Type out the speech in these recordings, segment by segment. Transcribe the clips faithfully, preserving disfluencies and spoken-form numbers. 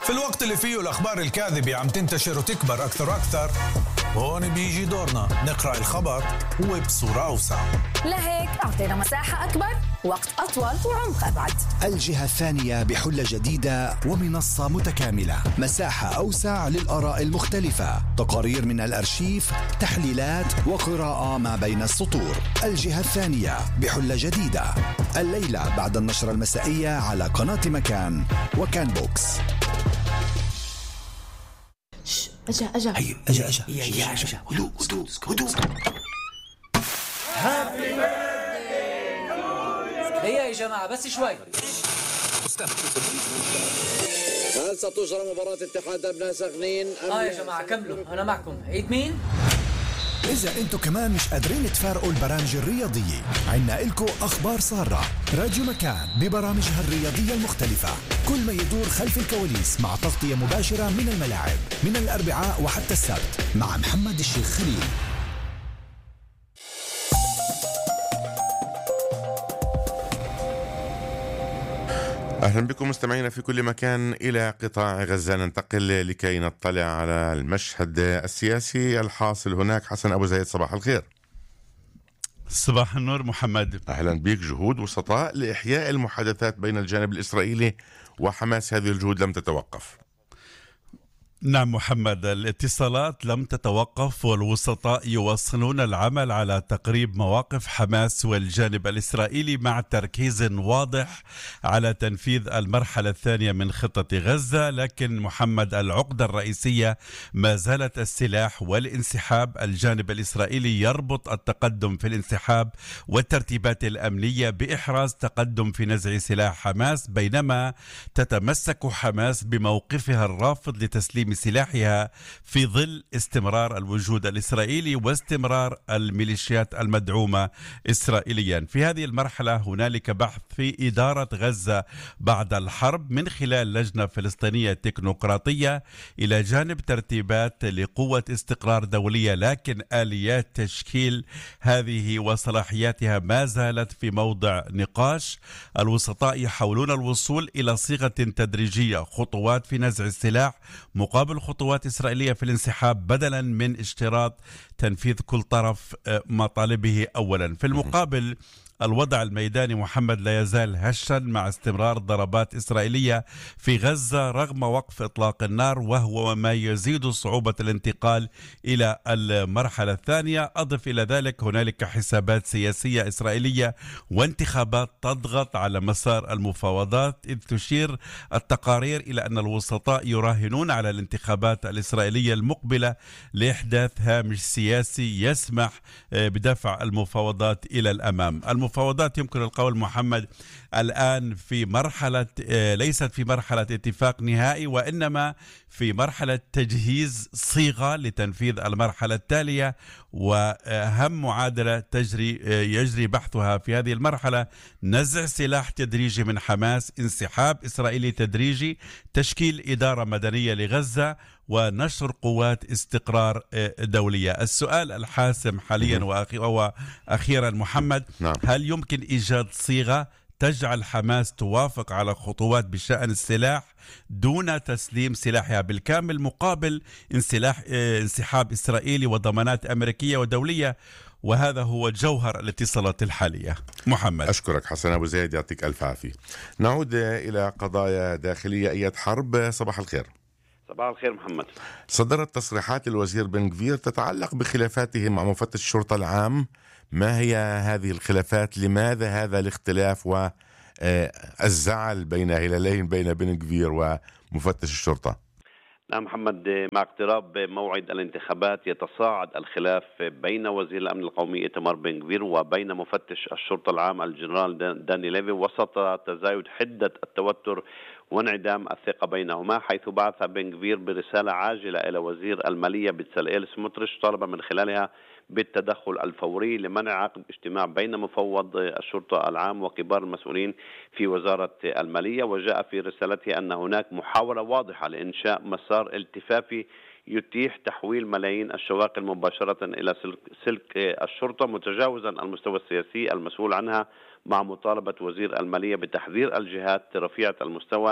في الوقت اللي فيه الأخبار الكاذبة عم تنتشر وتكبر أكثر وأكثر، هون بيجي دورنا نقرأ الخبر وبصورة أوسع. لهيك أعطينا مساحة أكبر، وقت أطول، وعمق أبعد. الجهة الثانية بحلة جديدة ومنصة متكاملة، مساحة أوسع للآراء المختلفة، تقارير من الأرشيف، تحليلات وقراءة ما بين السطور. الجهة الثانية بحلة جديدة الليلة بعد النشرة المسائية على قناة مكان وكان بوكس. أجا أجا هي أجا أجا هي أجا هدوء هدوء هدوء. هيا يا جماعة بس شوي. هل ستجرى مباراة اتحاد أبناء سخنين؟ اه يا جماعة كملوا، أنا معكم. عيد مين؟ إذا أنتوا كمان مش قادرين تفارقوا البرامج الرياضية، عنا إلكو أخبار سارة. راديو مكان ببرامجها الرياضية المختلفة، كل ما يدور خلف الكواليس مع تغطية مباشرة من الملاعب من الأربعاء وحتى السبت مع محمد الشيخ خليل. أهلا بكم مستمعينا في كل مكان. إلى قطاع غزة ننتقل لكي نطلع على المشهد السياسي الحاصل هناك. حسن أبو زيد، صباح الخير. صباح النور محمد. أهلا بك. جهود وسطاء لإحياء المحادثات بين الجانب الإسرائيلي وحماس، هذه الجهود لم تتوقف. نعم محمد، الاتصالات لم تتوقف والوسطاء يواصلون العمل على تقريب مواقف حماس والجانب الإسرائيلي مع تركيز واضح على تنفيذ المرحلة الثانية من خطة غزة. لكن محمد، العقدة الرئيسية ما زالت السلاح والانسحاب. الجانب الإسرائيلي يربط التقدم في الانسحاب والترتيبات الأمنية بإحراز تقدم في نزع سلاح حماس، بينما تتمسك حماس بموقفها الرافض لتسليم سلاحها في ظل استمرار الوجود الإسرائيلي واستمرار الميليشيات المدعومة إسرائيليا. في هذه المرحلة هنالك بحث في إدارة غزة بعد الحرب من خلال لجنة فلسطينية تكنوقراطية إلى جانب ترتيبات لقوة استقرار دولية، لكن آليات تشكيل هذه وصلاحياتها ما زالت في موضع نقاش. الوسطاء يحاولون الوصول إلى صيغة تدريجية، خطوات في نزع السلاح مقابل خطوات إسرائيلية في الانسحاب، بدلا من اشتراط تنفيذ كل طرف مطالبه أولا. في المقابل الوضع الميداني محمد لا يزال هشا مع استمرار ضربات إسرائيلية في غزة رغم وقف إطلاق النار، وهو ما يزيد صعوبة الانتقال إلى المرحلة الثانية. أضف إلى ذلك هنالك حسابات سياسية إسرائيلية وانتخابات تضغط على مسار المفاوضات، إذ تشير التقارير إلى أن الوسطاء يراهنون على الانتخابات الإسرائيلية المقبلة لإحداث هامش سياسي يسمح بدفع المفاوضات إلى الأمام. المفاوضات يمكن القول محمد الآن في مرحلة ليست في مرحلة اتفاق نهائي، وإنما في مرحلة تجهيز صيغة لتنفيذ المرحلة التالية، وأهم معادلة تجري يجري بحثها في هذه المرحلة نزع سلاح تدريجي من حماس، انسحاب إسرائيلي تدريجي، تشكيل إدارة مدنية لغزة، ونشر قوات استقرار دولية. السؤال الحاسم حاليا وأخيرا محمد، نعم. هل يمكن إيجاد صيغة تجعل حماس توافق على خطوات بشأن السلاح دون تسليم سلاحها بالكامل مقابل انسلاح انسحاب إسرائيلي وضمانات أمريكية ودولية؟ وهذا هو جوهر الاتصالات الحالية. محمد، أشكرك حسن أبو زيد، يعطيك ألف عافية. نعود إلى قضايا داخلية. أياد حرب، صباح الخير. صباح الخير محمد. صدرت تصريحات الوزير بن غفير تتعلق بخلافاته مع مفتش الشرطة العام. ما هي هذه الخلافات؟ لماذا هذا الاختلاف والزعل بين هلالين بين بن غفير ومفتش الشرطة؟ نعم محمد، مع اقتراب موعد الانتخابات يتصاعد الخلاف بين وزير الأمن القومي إيتمار بن غفير وبين مفتش الشرطة العام الجنرال داني ليفي، وسط تزايد حدة التوتر وانعدام الثقة بينهما، حيث بعث بن غفير برسالة عاجلة إلى وزير المالية بتساليل سموتريتش طلب من خلالها بالتدخل الفوري لمنع عقد اجتماع بين مفوض الشرطة العام وكبار المسؤولين في وزارة المالية. وجاء في رسالته أن هناك محاولة واضحة لإنشاء مسار التفافي يتيح تحويل ملايين الشواغل مباشرة إلى سلك الشرطة، متجاوزا المستوى السياسي المسؤول عنها، مع مطالبة وزير المالية بتحذير الجهات رفيعة المستوى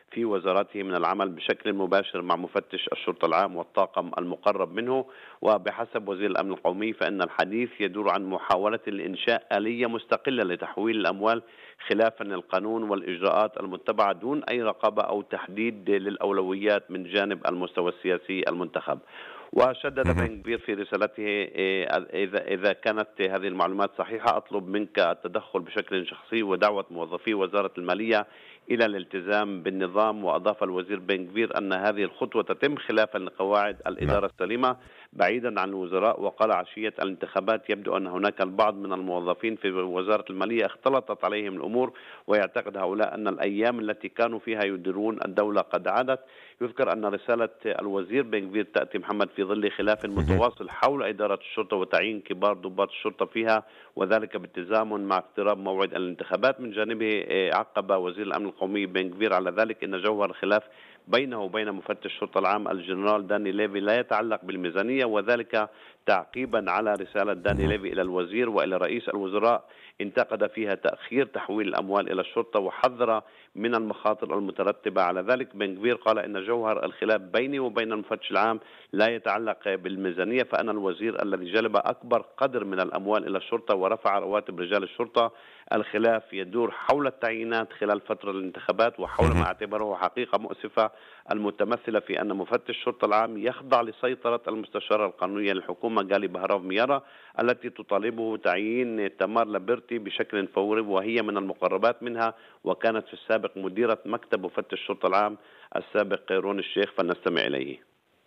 في وزارته من العمل بشكل مباشر مع مفتش الشرطة العام والطاقم المقرب منه. وبحسب وزير الأمن القومي فإن الحديث يدور عن محاولة لإنشاء آلية مستقلة لتحويل الأموال خلافا للقانون والإجراءات المتبعة دون أي رقابة أو تحديد للأولويات من جانب المستوى السياسي المنتخب. وشدد بن غفير في رسالته إذا إذا كانت هذه المعلومات صحيحة أطلب منك التدخل بشكل شخصي ودعوة موظفي وزارة المالية إلى الالتزام بالنظام. وأضاف الوزير بن غفير أن هذه الخطوة تتم خلافا لقواعد الإدارة السليمة بعيدا عن الوزراء. وقال عشية الانتخابات يبدو أن هناك البعض من الموظفين في وزارة المالية اختلطت عليهم الأمور، ويعتقد هؤلاء أن الأيام التي كانوا فيها يديرون الدولة قد عادت. يذكر أن رسالة الوزير بن غفير تأتي محمد في ظل خلاف متواصل حول إدارة الشرطة وتعيين كبار ضباط الشرطة فيها، وذلك بالتزامن مع اقتراب موعد الانتخابات. من جانبه عقب وزير الأمن القومي بن غفير على ذلك أن جوهر الخلاف بينه وبين مفتش الشرطة العام الجنرال داني ليفي لا يتعلق بالميزانية، وذلك تعقيبا على رسالة داني ليفي إلى الوزير وإلى رئيس الوزراء انتقد فيها تأخير تحويل الأموال إلى الشرطة وحذر من المخاطر المترتبة على ذلك. بن غفير قال إن جوهر الخلاف بيني وبين المفتش العام لا يتعلق بالميزانية، فأنا الوزير الذي جلب أكبر قدر من الأموال إلى الشرطة ورفع رواتب رجال الشرطة. الخلاف يدور حول التعيينات خلال فترة الانتخابات وحول ما اعتبره حقيقة مؤسفة المتمثلة في أن مفتش الشرطة العام يخضع لسيطرة المستشارة القانونية للحكومة غالي بهراف ميارا التي تطالبه تعيين تمار لابرتي بشكل فوري، وهي من المقربات منها وكانت في السابق مديرة مكتب مفتش الشرطة العام السابق رون الشيخ. فلنستمع إليه.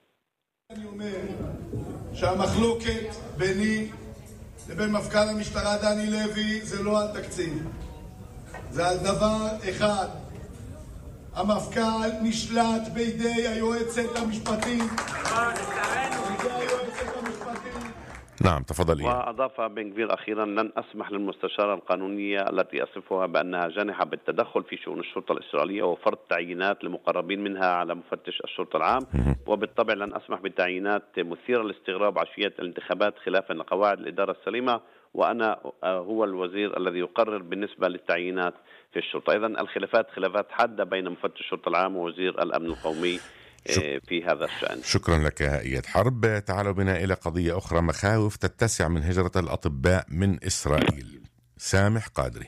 שהמחלוקת ביני לבין מפכ"ל המשטרה דני לוי זה לא על תקציב, זה על דבר אחד. המפכ"ל נשלט בידי היועצת המשפטית. نعم تفضل. وأضاف بن غفير أخيرا لن أسمح للمستشارة القانونية التي أصفها بأنها جانحة بالتدخل في شؤون الشرطة الإسرائيلية وفرض تعيينات لمقربين منها على مفتش الشرطة العام، وبالطبع لن أسمح بتعيينات مثيرة للاستغراب عشية الانتخابات خلافا لقواعد الإدارة السليمة، وأنا هو الوزير الذي يقرر بالنسبة للتعيينات في الشرطة. إذن الخلافات خلافات حادة بين مفتش الشرطة العام ووزير الأمن القومي في هذا الشأن. شكرا لك إياد حرب. تعالوا بنا إلى قضية أخرى، مخاوف تتسع من هجرة الأطباء من إسرائيل. سامح قادري.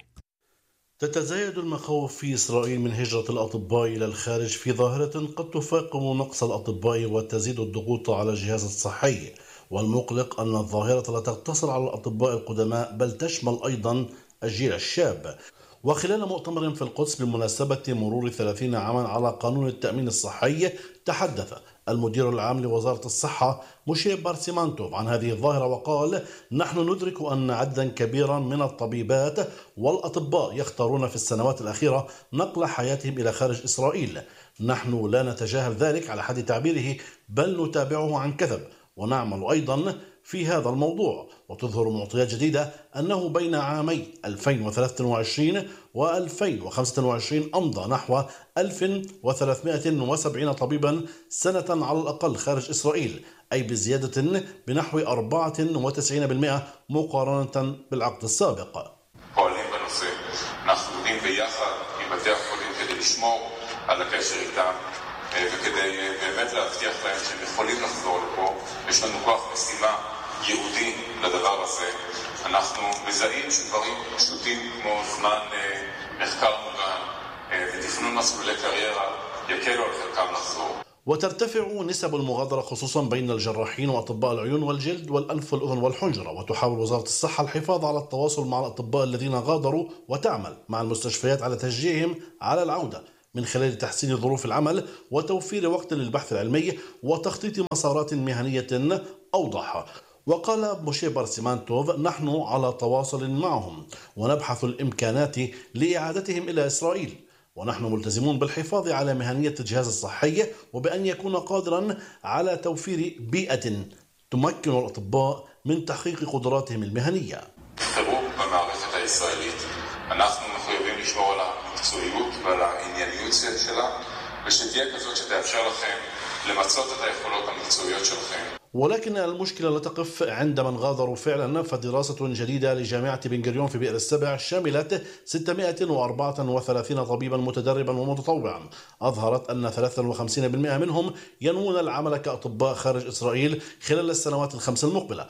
تتزايد المخاوف في إسرائيل من هجرة الأطباء إلى الخارج في ظاهرة قد تفاقم نقص الأطباء وتزيد الضغوط على الجهاز الصحي، والمقلق أن الظاهرة لا تقتصر على الأطباء القدماء بل تشمل أيضا الجيل الشاب. وخلال مؤتمر في القدس بمناسبة مرور ثلاثين عاما على قانون التأمين الصحي تحدث المدير العام لوزارة الصحة موشي بارسيمانتوف عن هذه الظاهرة وقال: نحن ندرك أن عددا كبيرا من الطبيبات والأطباء يختارون في السنوات الأخيرة نقل حياتهم إلى خارج إسرائيل. نحن لا نتجاهل ذلك على حد تعبيره بل نتابعه عن كثب ونعمل أيضا في هذا الموضوع. وتظهر معطيات جديدة أنه بين عامي ألفين وثلاثة وعشرين و ألفين وخمسة وعشرين أمضى نحو ألف وثلاثمائة وسبعين طبيبا سنة على الأقل خارج إسرائيل، أي بزيادة بنحو أربعة وتسعين بالمئة مقارنة بالعقد السابق. פועלים בנושא, אנחנו עובדים ביחד עם בתי החולים כדי לשמור על הקשר איתם וכדי באמת להבטיח להם שהם יכולים לחזור לפה. יש לנו כוח משימה יהודי לדבר הזה. אנחנו מזהים שדברים פשוטים כמו זמן מחקר מוגן ותכנון מסלולי קריירה יקלו על חלקם לחזור. وترتفع نسب المغادرة خصوصا بين الجراحين وأطباء العيون والجلد والأنف والأذن والحنجرة، وتحاول وزارة الصحة الحفاظ على التواصل مع الأطباء الذين غادروا وتعمل مع المستشفيات على تشجيعهم على العودة من خلال تحسين ظروف العمل وتوفير وقت للبحث العلمي وتخطيط مسارات مهنية أوضح. وقال موشي بارسيمانتوف: نحن على تواصل معهم ونبحث الإمكانات لإعادتهم إلى إسرائيل، ونحن ملتزمون بالحفاظ على مهنية الجهاز الصحي وبأن يكون قادرا على توفير بيئة تمكن الأطباء من تحقيق قدراتهم المهنية. במערכת הישראלית אנחנו מחויבים לשמור על המקצועיות ועל הענייניות שלה ושתהיה כזאת שתאפשר לכם למצות את היכולות המקצועיות שלכם. ولكن المشكلة لا تقف عند من غادروا فعلا، فدراسة جديدة لجامعة بن غوريون في بئر السبع شملت ستمائة وأربعة وثلاثين طبيبا متدربا ومتطوعا أظهرت أن ثلاثة وخمسين بالمئة منهم ينوون العمل كأطباء خارج إسرائيل خلال السنوات الخمس المقبلة.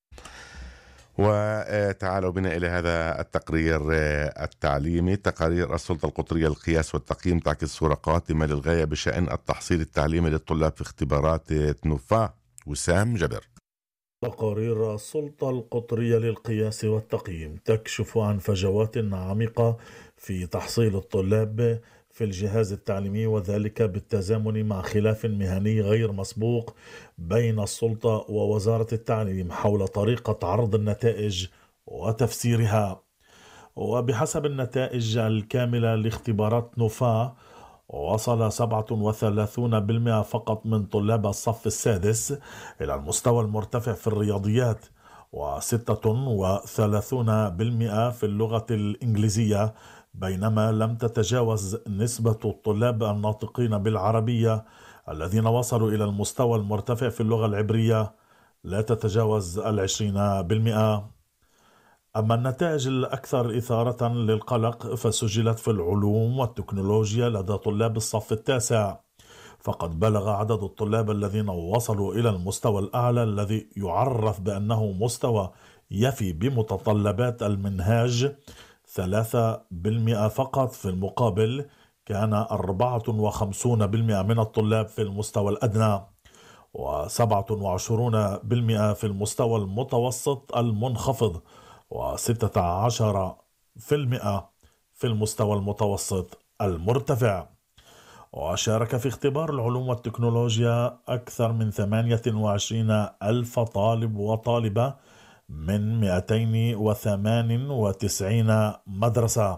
وتعالوا بنا إلى هذا التقرير التعليمي. تقارير السلطة القطرية للقياس والتقييم تعكس صورة قاتمة للغاية بشأن التحصيل التعليمي للطلاب في اختبارات تنوفا. وسام جبر. تقارير السلطة القطرية للقياس والتقييم تكشف عن فجوات عميقة في تحصيل الطلاب في الجهاز التعليمي، وذلك بالتزامن مع خلاف مهني غير مسبوق بين السلطة ووزارة التعليم حول طريقة عرض النتائج وتفسيرها. وبحسب النتائج الكاملة لاختبارات نوفا، وصل سبعة وثلاثين بالمئة فقط من طلاب الصف السادس إلى المستوى المرتفع في الرياضيات، وستة وثلاثين بالمئة في اللغة الإنجليزية، بينما لم تتجاوز نسبة الطلاب الناطقين بالعربية الذين وصلوا إلى المستوى المرتفع في اللغة العبرية لا تتجاوز العشرين بالمئة. أما النتائج الأكثر إثارة للقلق فسجلت في العلوم والتكنولوجيا لدى طلاب الصف التاسع، فقد بلغ عدد الطلاب الذين وصلوا إلى المستوى الأعلى الذي يعرف بأنه مستوى يفي بمتطلبات المنهاج ثلاثة بالمئة فقط. في المقابل كان أربعة وخمسين بالمئة من الطلاب في المستوى الأدنى، وسبعة وعشرين بالمئة في المستوى المتوسط المنخفض، وستة عشر بالمئة في المستوى المتوسط المرتفع. وشارك في اختبار العلوم والتكنولوجيا أكثر من ثمانية وعشرين ألف طالب وطالبة من مئتين وثمانية وتسعين مدرسة.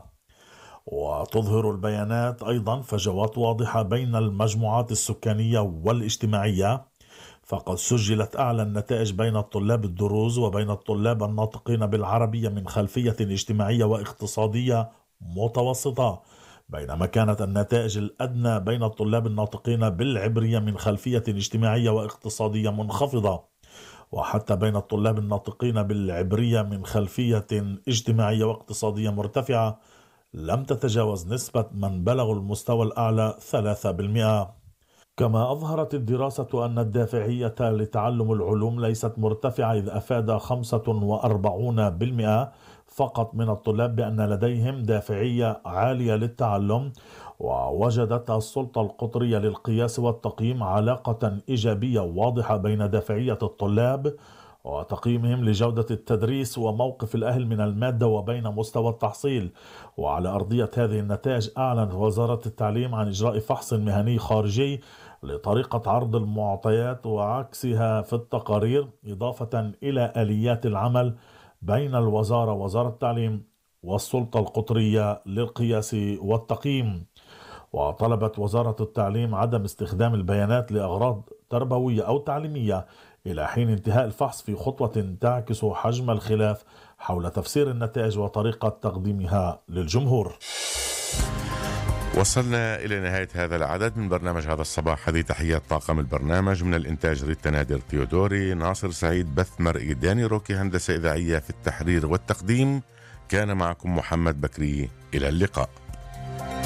وتظهر البيانات أيضا فجوات واضحة بين المجموعات السكانية والاجتماعية، فقد سجلت أعلى النتائج بين الطلاب الدروز وبين الطلاب الناطقين بالعربية من خلفية اجتماعية واقتصادية متوسطة، بينما كانت النتائج الأدنى بين الطلاب الناطقين بالعبرية من خلفية اجتماعية واقتصادية منخفضة، وحتى بين الطلاب الناطقين بالعبرية من خلفية اجتماعية واقتصادية مرتفعة لم تتجاوز نسبة من بلغوا المستوى الأعلى ثلاثة بالمئة. كما أظهرت الدراسة أن الدافعية لتعلم العلوم ليست مرتفعة، إذ أفاد خمسة وأربعين بالمئة فقط من الطلاب بأن لديهم دافعية عالية للتعلم. ووجدت السلطة القطرية للقياس والتقييم علاقة إيجابية واضحة بين دافعية الطلاب وتقييمهم لجودة التدريس وموقف الأهل من المادة وبين مستوى التحصيل. وعلى أرضية هذه النتائج أعلنت وزارة التعليم عن إجراء فحص مهني خارجي لطريقة عرض المعطيات وعكسها في التقارير، إضافة إلى آليات العمل بين الوزارة وزارة التعليم والسلطة القطرية للقياس والتقييم. وطلبت وزارة التعليم عدم استخدام البيانات لأغراض تربوية أو تعليمية إلى حين انتهاء الفحص، في خطوة تعكس حجم الخلاف حول تفسير النتائج وطريقة تقديمها للجمهور. وصلنا إلى نهاية هذا العدد من برنامج هذا الصباح. هذه تحيات طاقم البرنامج من الإنتاج ريتا نادر تيودوري، ناصر سعيد بث مرئي، داني روكي هندسة إذاعية، في التحرير والتقديم كان معكم محمد بكري. إلى اللقاء.